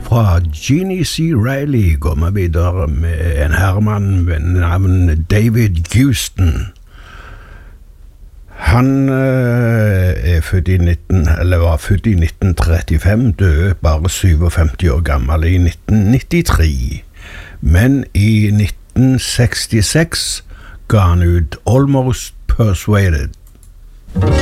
fra Jeannie C. Riley går vi videre med en herremann ved navn David Houston. Han var født i 1935, døde bare 57 år gammel i 1993. Men i 1966 ga han ut Almost Persuaded.